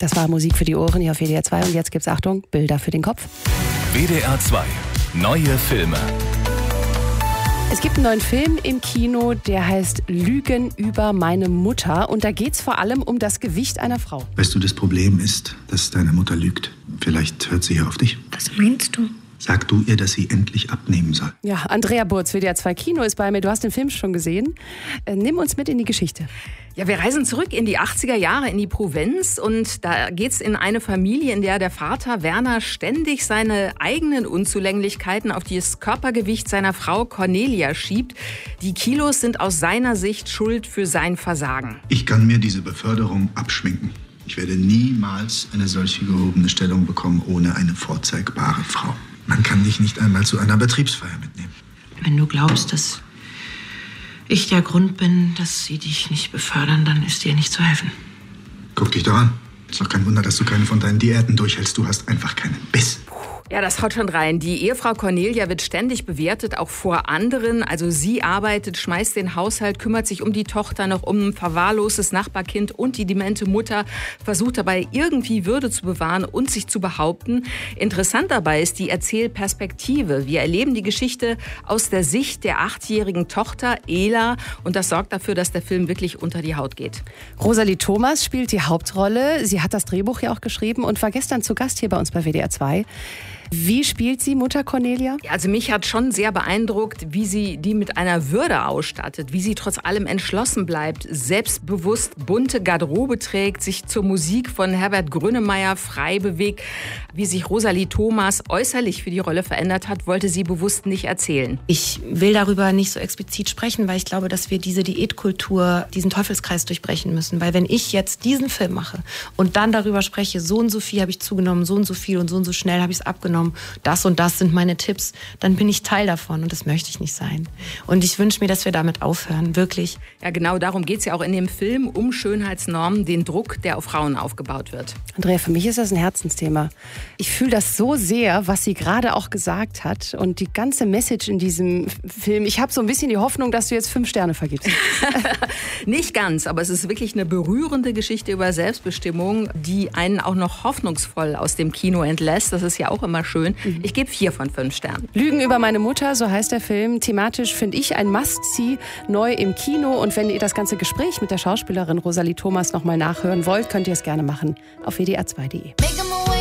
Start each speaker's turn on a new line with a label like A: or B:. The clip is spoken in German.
A: Das war Musik für die Ohren hier auf WDR 2 und jetzt gibt's, Achtung, Bilder für den Kopf.
B: WDR 2, neue Filme.
A: Es gibt einen neuen Film im Kino, der heißt Lügen über meine Mutter. Und da geht es vor allem um das Gewicht einer Frau.
C: Weißt du, das Problem ist, dass deine Mutter lügt. Vielleicht hört sie ja auf dich.
D: Was meinst du?
C: Sag du ihr, dass sie endlich abnehmen soll.
A: Ja, Andrea Burz, WDR 2 Kino ist bei mir. Du hast den Film schon gesehen. Nimm uns mit in die Geschichte.
E: Ja, wir reisen zurück in die 80er Jahre, in die Provinz. Und da geht's in eine Familie, in der der Vater Werner ständig seine eigenen Unzulänglichkeiten auf das Körpergewicht seiner Frau Cornelia schiebt. Die Kilos sind aus seiner Sicht Schuld für sein Versagen.
C: Ich kann mir diese Beförderung abschminken. Ich werde niemals eine solche gehobene Stellung bekommen ohne eine vorzeigbare Frau. Man kann dich nicht einmal zu einer Betriebsfeier mitnehmen.
D: Wenn du glaubst, dass ich der Grund bin, dass sie dich nicht befördern, dann ist dir nicht zu helfen.
C: Guck dich doch an. Ist doch kein Wunder, dass du keine von deinen Diäten durchhältst. Du hast einfach keinen Biss.
E: Ja, das haut schon rein. Die Ehefrau Cornelia wird ständig bewertet, auch vor anderen. Also sie arbeitet, schmeißt den Haushalt, kümmert sich um die Tochter, noch um ein verwahrlostes Nachbarkind und die demente Mutter, versucht dabei irgendwie Würde zu bewahren und sich zu behaupten. Interessant dabei ist die Erzählperspektive. Wir erleben die Geschichte aus der Sicht der 8-jährigen Tochter Ela und das sorgt dafür, dass der Film wirklich unter die Haut geht.
A: Rosalie Thomas spielt die Hauptrolle. Sie hat das Drehbuch ja auch geschrieben und war gestern zu Gast hier bei uns bei WDR 2. Wie spielt sie Mutter Cornelia?
E: Also mich hat schon sehr beeindruckt, wie sie die mit einer Würde ausstattet, wie sie trotz allem entschlossen bleibt, selbstbewusst bunte Garderobe trägt, sich zur Musik von Herbert Grönemeyer frei bewegt. Wie sich Rosalie Thomas äußerlich für die Rolle verändert hat, wollte sie bewusst nicht erzählen.
D: Ich will darüber nicht so explizit sprechen, weil ich glaube, dass wir diese Diätkultur, diesen Teufelskreis durchbrechen müssen. Weil wenn ich jetzt diesen Film mache und dann darüber spreche, so und so viel habe ich zugenommen, so und so viel und so schnell habe ich es abgenommen, das und das sind meine Tipps, dann bin ich Teil davon und das möchte ich nicht sein. Und ich wünsche mir, dass wir damit aufhören, wirklich.
E: Ja, genau darum geht es ja auch in dem Film, um Schönheitsnormen, den Druck, der auf Frauen aufgebaut wird.
A: Andrea, für mich ist das ein Herzensthema. Ich fühle das so sehr, was sie gerade auch gesagt hat und die ganze Message in diesem Film. Ich habe so ein bisschen die Hoffnung, dass du jetzt 5 Sterne vergibst.
E: Nicht ganz, aber es ist wirklich eine berührende Geschichte über Selbstbestimmung, die einen auch noch hoffnungsvoll aus dem Kino entlässt. Das ist ja auch immer schön. Ich gebe 4 von 5 Sternen.
A: Lügen über meine Mutter, so heißt der Film. Thematisch finde ich ein Must-See, neu im Kino. Und wenn ihr das ganze Gespräch mit der Schauspielerin Rosalie Thomas noch mal nachhören wollt, könnt ihr es gerne machen auf wdr2.de.